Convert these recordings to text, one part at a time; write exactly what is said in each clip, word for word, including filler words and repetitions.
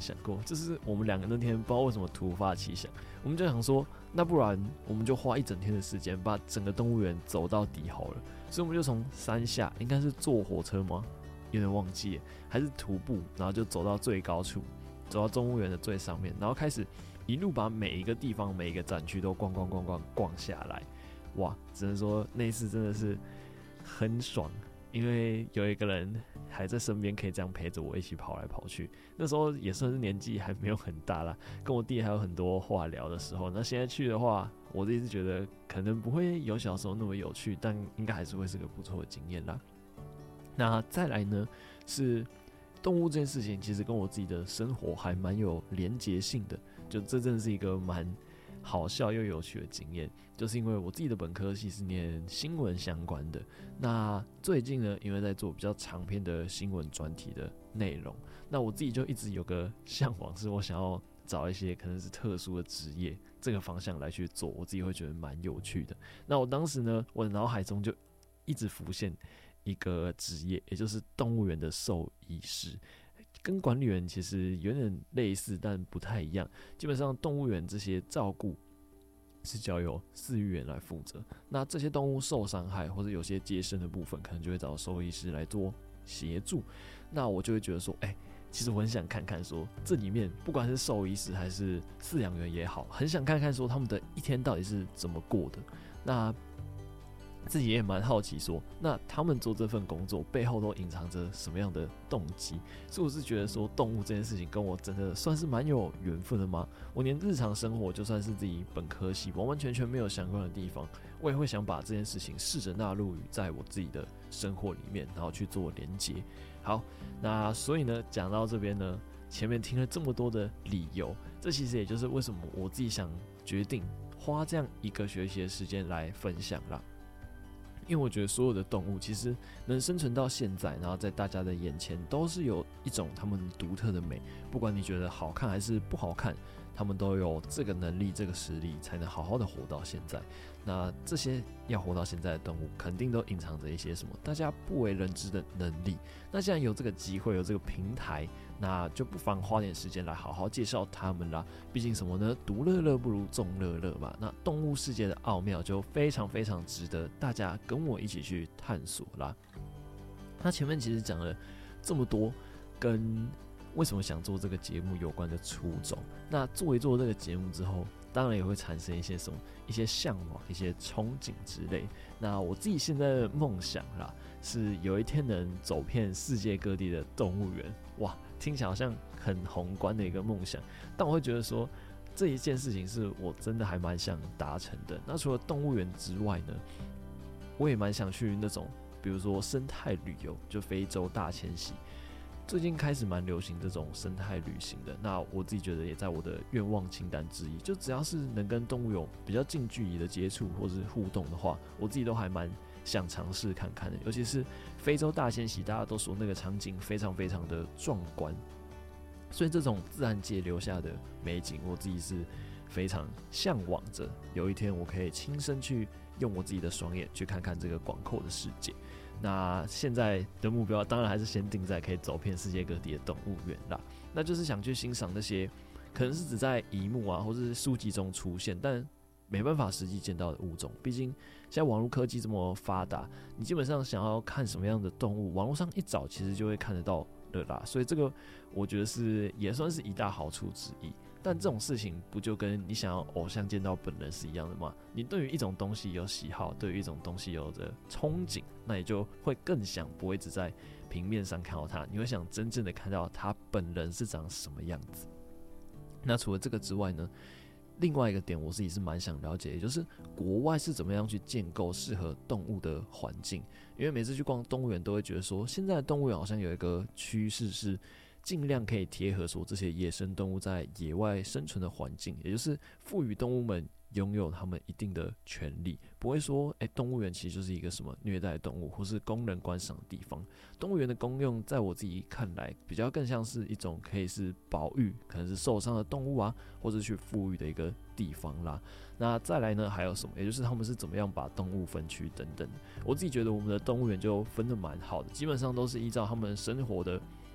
想过，就是我们两个那天不知道为什么突发奇想，我们就想说，那不然我们就花一整天的时间把整个动物园走到底好了。所以我们就从山下，应该是坐火车吗？有点忘记了，还是徒步，然后就走到最高处，走到动物园的最上面，然后开始一路把每一个地方、每一个展区都逛逛逛逛逛下来。哇，只能说那一次真的是很爽。因为有一个人还在身边，可以这样陪着我一起跑来跑去。那时候也算是年纪还没有很大啦，跟我弟还有很多话聊的时候。那现在去的话，我自己是觉得可能不会有小时候那么有趣，但应该还是会是个不错的经验啦。那再来呢，是动物这件事情，其实跟我自己的生活还蛮有连结性的。就这真的是一个蛮好笑又有趣的经验，就是因为我自己的本科系是念新闻相关的，那最近呢，因为在做比较长篇的新闻专题的内容，那我自己就一直有个向往，是我想要找一些可能是特殊的职业这个方向来去做，我自己会觉得蛮有趣的。那我当时呢，我的脑海中就一直浮现一个职业，也就是动物园的兽医师。跟管理员其实有点类似，但不太一样。基本上动物园这些照顾是交由饲育员来负责，那这些动物受伤害或者有些接生的部分，可能就会找兽医师来做协助。那我就会觉得说，哎、欸，其实我很想看看说，这里面不管是兽医师还是饲养员也好，很想看看说他们的一天到底是怎么过的。那自己也蛮好奇说，那他们做这份工作背后都隐藏着什么样的动机？所以我是觉得说，动物这件事情跟我真的算是蛮有缘分的吗？我连日常生活就算是自己本科系完完全全没有相关的地方，我也会想把这件事情试着纳入于在我自己的生活里面，然后去做连结。好，那所以呢，讲到这边呢，前面听了这么多的理由，这其实也就是为什么我自己想决定花这样一个学期的时间来分享啦。因为我觉得所有的动物其实能生存到现在，然后在大家的眼前都是有一种他们独特的美，不管你觉得好看还是不好看，他们都有这个能力、这个实力，才能好好的活到现在。那这些要活到现在的动物，肯定都隐藏着一些什么大家不为人知的能力。那既然有这个机会，有这个平台，那就不妨花点时间来好好介绍他们啦。毕竟什么呢？独乐乐不如众乐乐嘛。那动物世界的奥妙就非常非常值得大家跟我一起去探索啦。那前面其实讲了这么多跟为什么想做这个节目有关的初衷，那做一做这个节目之后，当然也会产生一些什么一些向往、一些憧憬之类。那我自己现在的梦想啦，是有一天能走遍世界各地的动物园。哇，听起来好像很宏观的一个梦想，但我会觉得说，这一件事情是我真的还蛮想达成的。那除了动物园之外呢，我也蛮想去那种，比如说生态旅游，就非洲大迁徙。最近开始蛮流行这种生态旅行的，那我自己觉得也在我的愿望清单之一。就只要是能跟动物有比较近距离的接触或是互动的话，我自己都还蛮想尝试看看的。尤其是非洲大迁徙，大家都说那个场景非常非常的壮观，所以这种自然界留下的美景，我自己是非常向往着有一天我可以亲身去用我自己的双眼去看看这个广阔的世界。那现在的目标当然还是先定在可以走遍世界各地的动物园啦，那就是想去欣赏那些可能是只在萤幕啊或者是书籍中出现，但没办法实际见到的物种。毕竟现在网络科技这么发达，你基本上想要看什么样的动物，网络上一找其实就会看得到的啦。所以这个我觉得是也算是一大好处之一。但这种事情不就跟你想要偶像见到本人是一样的吗？你对于一种东西有喜好，对于一种东西有着憧憬，那你就会更想不会只在平面上看到它，你会想真正的看到它本人是长什么样子。那除了这个之外呢，另外一个点我自己是蛮想了解，也就是国外是怎么样去建构适合动物的环境。因为每次去逛动物园都会觉得说，现在的动物园好像有一个趋势是尽量可以贴合说这些野生动物在野外生存的环境，也就是赋予动物们拥有他们一定的权利，不会说，哎、欸，动物园其实就是一个什么虐待动物或是供人观赏的地方。动物园的功用，在我自己看来，比较更像是一种可以是保育，可能是受伤的动物啊，或是去富裕的一个地方啦。那再来呢，还有什么？也就是他们是怎么样把动物分区等等。我自己觉得我们的动物园就分得蛮好的，基本上都是依照他们生活的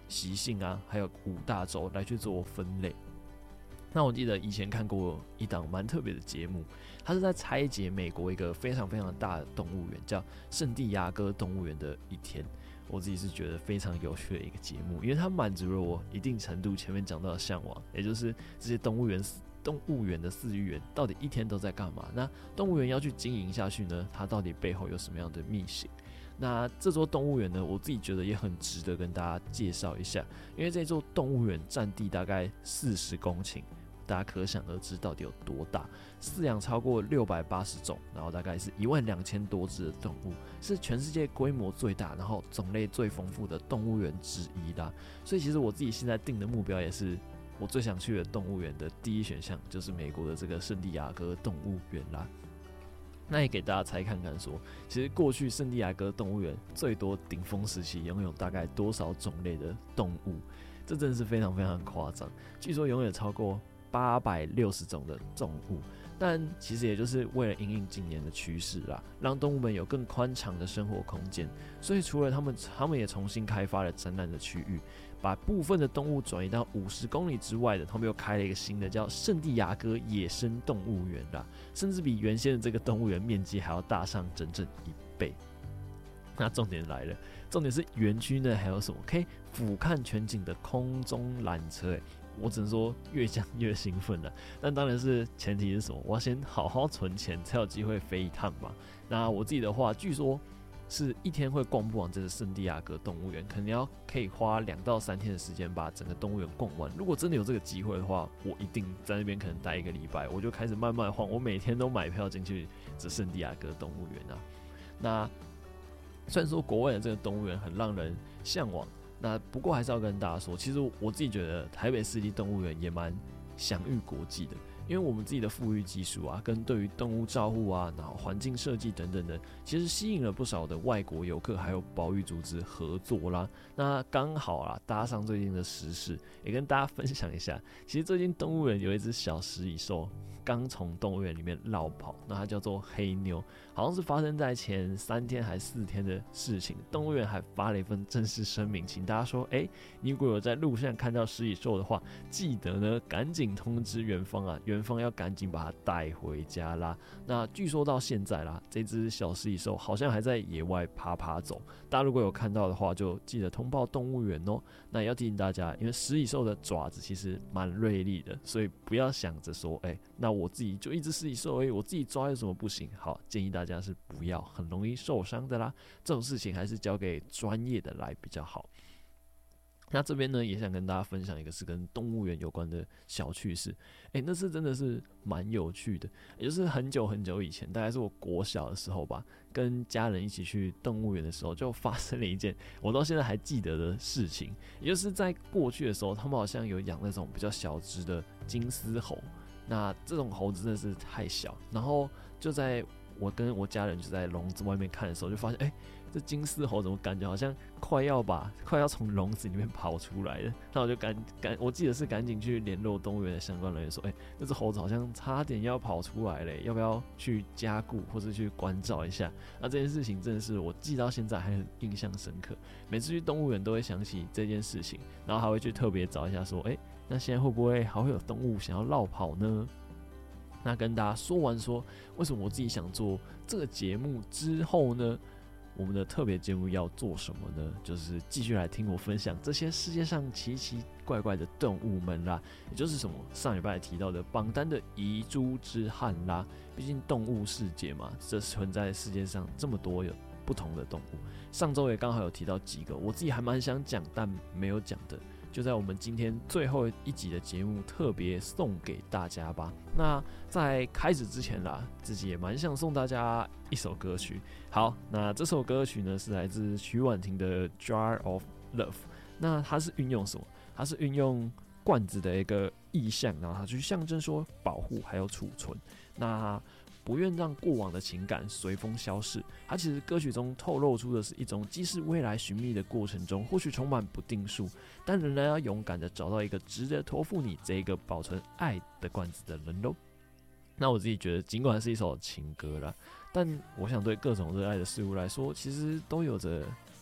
习性啊，还有五大洲来去做分类。那我记得以前看过一档蛮特别的节目，它是在拆解美国一个非常非常大的动物园，叫圣地亚哥动物园的一天。我自己是觉得非常有趣的一个节目，因为它满足了我一定程度前面讲到的向往，也就是这些动物园动物园的饲育员到底一天都在干嘛？那动物园要去经营下去呢，它到底背后有什么样的秘辛？那这座动物园呢，我自己觉得也很值得跟大家介绍一下，因为这座动物园占地大概四十公顷。大家可想而知到底有多大，饲养超过六百八十种，然后大概是一万两千多只的动物，是全世界规模最大，然后种类最丰富的动物园之一啦。所以其实我自己现在定的目标也是，我最想去的动物园的第一选项就是美国的这个圣地亚哥动物园啦。那也给大家猜看看说，其实过去圣地亚哥动物园最多顶峰时期拥有大概多少种类的动物？这真的是非常非常夸张，据说拥有超过八百六十种的动物，但其实也就是为了因应近年的趋势啦，让动物们有更宽敞的生活空间。所以除了他们，他们也重新开发了展览的区域，把部分的动物转移到五十公里之外的，他们又开了一个新的叫圣地亚哥野生动物园啦，甚至比原先的这个动物园面积还要大上整整一倍。那重点来了，重点是园区呢还有什么可以俯瞰全景的空中缆车、欸？我只能说越讲越兴奋了，但当然是前提是什么？我要先好好存钱，才有机会飞一趟嘛。那我自己的话，据说是一天会逛不完这个圣地亚哥动物园，可能要可以花两到三天的时间把整个动物园逛完。如果真的有这个机会的话，我一定在那边可能待一个礼拜，我就开始慢慢晃，我每天都买票进去这圣地亚哥动物园啊。那虽然说国外的这个动物园很让人向往。那不过还是要跟大家说，其实我自己觉得台北市立动物园也蛮享誉国际的，因为我们自己的富裕技术啊，跟对于动物照护啊，然后环境设计等等的，其实吸引了不少的外国游客还有保育组织合作啦。那刚好啦，搭上最近的时事，也跟大家分享一下，其实最近动物园有一只小食蚁兽刚从动物园里面绕跑，那它叫做黑妞，好像是发生在前三天还四天的事情。动物园还发了一份正式声明，请大家说，哎、欸，你如果有在路上看到食蚁兽的话，记得呢赶紧通知园方啊，园方要赶紧把它带回家啦。那据说到现在啦，这只小食蚁兽好像还在野外爬爬走，大家如果有看到的话，就记得通报动物园哦。那也要提醒大家，因为食蚁兽的爪子其实蛮锐利的，所以不要想着说，哎、欸，那我自己就一只食蚁兽而已，我自己抓有什么不行？好，建议大家是不要，很容易受伤的啦。这种事情还是交给专业的来比较好。那这边呢，也想跟大家分享一个是跟动物园有关的小趣事。哎、欸，那是真的是蛮有趣的，也就是很久很久以前，大概是我国小的时候吧，跟家人一起去动物园的时候，就发生了一件我到现在还记得的事情。也就是在过去的时候，他们好像有养那种比较小只的金丝猴。那这种猴子真的是太小，然后就在我跟我家人就在笼子外面看的时候，就发现，哎、欸，这金丝猴怎么感觉好像快要把快要从笼子里面跑出来了？那我就赶赶，我记得是赶紧去联络动物园的相关人员说，哎、欸，这只猴子好像差点要跑出来了，要不要去加固或是去关照一下？那这件事情真的是我记到现在还很印象深刻，每次去动物园都会想起这件事情，然后还会去特别找一下说，哎、欸。那现在会不会还会有动物想要绕跑呢？那跟大家说完说为什么我自己想做这个节目之后呢，我们的特别节目要做什么呢？就是继续来听我分享这些世界上奇奇怪怪的动物们啦，也就是什么上礼拜提到的榜单的遗珠之憾啦。毕竟动物世界嘛，这存在世界上这么多有不同的动物，上周也刚好有提到几个，我自己还蛮想讲但没有讲的。就在我们今天最后一集的节目特别送给大家吧。那在开始之前啦，自己也蛮想送大家一首歌曲。好，那这首歌曲呢是来自许婉婷的《Jar of Love》。那它是运用什么？它是运用罐子的一个意象，然后它去象征说保护还有储存。那不愿让过往的情感随风消逝，它其实歌曲中透露出的是一种即使未来寻觅的过程中或许充满不定数，但仍然要勇敢的找到一个值得托付你这个保存爱的罐子的人咯。那我自己觉得尽管是一首情歌啦，但我想对各种热爱的事物来说，其实都有着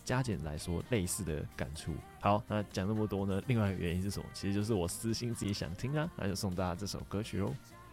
加减来说类似的感触。好，那讲那么多呢，另外一个原因是什么？其实就是我私心自己想听啊，那就送大家这首歌曲喽。